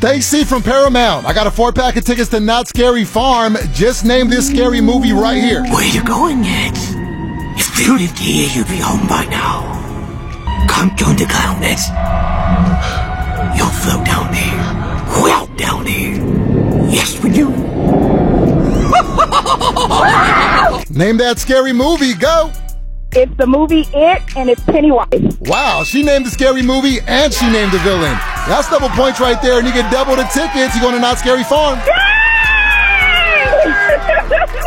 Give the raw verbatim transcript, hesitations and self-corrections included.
Stacy from Paramount. I got a four-pack of tickets to Not Scary Farm. Just name this scary movie right here. Where you going yet? If you lived here, you'd be home by now. Come join the Clownets. You'll float down there. Well down there. Yes, we do. Name that scary movie. Go. It's the movie It, and it's Pennywise. Wow, she named the scary movie and she named the villain. That's double points right there, and you get double the tickets. You're going to Not Scary Farm. Yay!